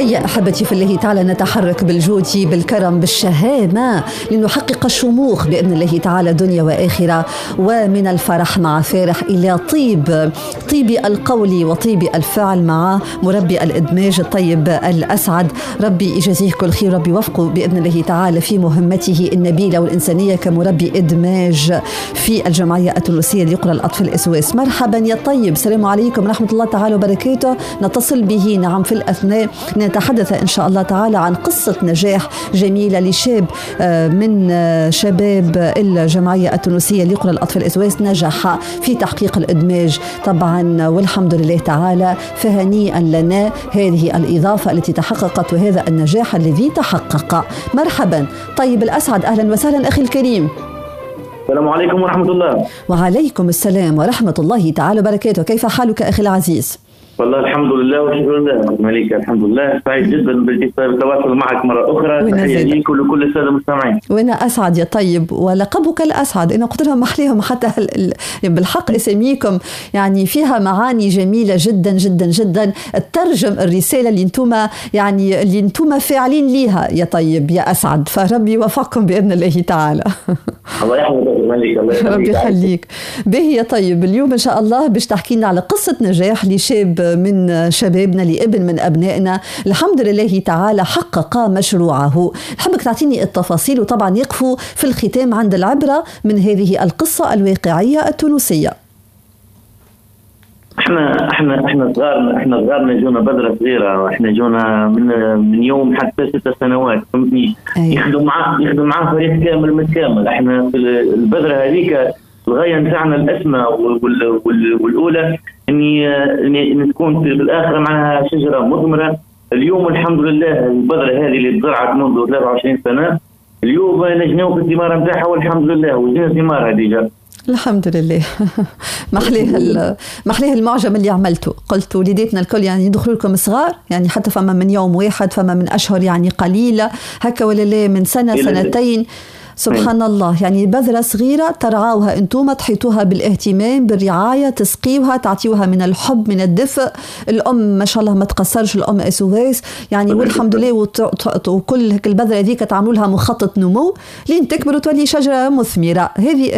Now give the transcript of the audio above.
هيا أحبتي في الله تعالى نتحرك بالجود بالكرم بالشهامة لنحقق الشموخ بإذن الله تعالى دنيا وآخرة، ومن الفرح مع فارح إلى طيب القول وطيب الفعل مع مربي الإدماج الطيب الأسعد. ربي يجازيه كل خير، ربي وفقه بإذن الله تعالى في مهمته النبيلة والإنسانية كمربي إدماج في الجمعية التونسية ليقرأ الأطفال الإسواس. مرحبا يا طيب، السلام عليكم ورحمة الله تعالى وبركاته. نتصل به نعم في الأثناء نتحدث إن شاء الله تعالى عن قصة نجاح جميلة لشاب من شباب الجمعية التونسية ليقرأ الأطفال الإسواس، نجح في تحقيق الإدماج طبعا والحمد لله تعالى. فهنيئا لنا هذه الإضافة التي تحققت وهذا النجاح الذي تحقق. مرحبا طيب الأسعد، أهلا وسهلا أخي الكريم. السلام عليكم ورحمة الله. وعليكم السلام ورحمة الله تعالى وبركاته. كيف حالك أخي العزيز؟ والله الحمد لله والشكر لله مليكة، الحمد لله. سعيد جدا بالتواصل معك مرة أخرى. تحية ليك ولكل السادة المستمعين. وأنا أسعد يا طيب، ولقبك الأسعد أنا قلت لهم محليهم حتى بالحق اسميكم يعني فيها معاني جميلة جدا جدا جدا. ترجم الرسالة اللي انتم فاعلين ليها يا طيب يا أسعد، فربي يوفقكم بإذن الله تعالى. الله يحفظك مليكة، الله ربي يخليك. به يا طيب اليوم إن شاء الله باش تحكي لنا على قصة نجاح لشاب من شبابنا، لابن من أبنائنا الحمد لله تعالى حقق مشروعه. حبك تعطيني التفاصيل، وطبعا يقفوا في الختام عند العبرة من هذه القصة الواقعية التونسية. احنا صغارنا جونا بذرة صغيرة، واحنا جونا من يوم حتى 6 سنوات، فهمتني؟ يخدم معاه فريق كامل متكامل. احنا في البذرة هذيك الغاية نتاعنا الأسمى والأولى إن تكون في الآخرة معناها شجرة مثمرة. اليوم الحمد لله البذرة هذه اللي تزرعت منذ 23 سنة اليوم نجناو في الثمار نتاعها والحمد لله، وجدنا ثمارها ديجا الحمد لله. محليه المعجم اللي عملته، قلت وليداتنا الكل يعني يدخلوا لكم صغار، يعني حتى فما من يوم واحد، فما من أشهر يعني قليلة هكا ولا لا، من سنة سنتين سبحان الله. يعني بذرة صغيرة ترعاوها انتم، تحيطوها بالاهتمام بالرعاية، تسقيوها، تعطيوها من الحب من الدفء. الأم ما شاء الله ما تقصرش، الأم أسواس يعني والحمد لله. وكل البذرة ذيك تعملوا لها مخطط نمو لين تكبر وتولي شجرة مثمرة. هذه